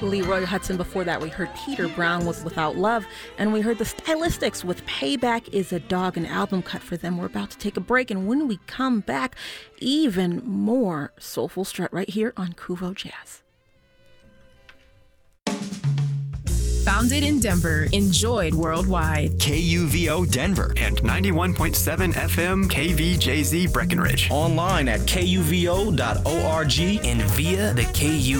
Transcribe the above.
Leroy Hudson. Before that, we heard Peter Brown with Without Love, and we heard the Stylistics with Payback is a Dog, an album cut for them. We're about to take a break, and when we come back, even more Soulful Strut right here on Kuvo Jazz. Founded in Denver, enjoyed worldwide. KUVO Denver and 91.7 FM KVJZ Breckenridge. Online at kuvo.org and via the KU